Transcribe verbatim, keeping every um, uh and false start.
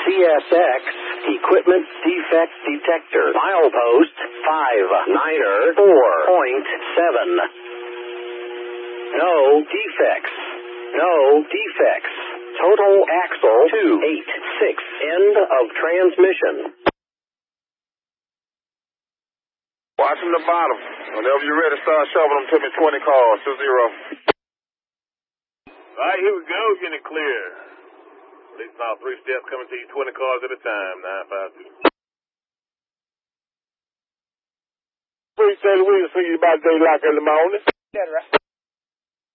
C S X Equipment Defect Detector. Milepost five niner four point seven. No defects. No defects. Total axle two eight six. End of transmission. Watching the bottom. Whenever you're ready, start shoving them to me. twenty cars, two zero. All right, here we go. Getting it clear. Police now three steps coming to you, twenty cars at a time. nine five two. Appreciate it. We'll see you about daylight in the morning. Yeah, right.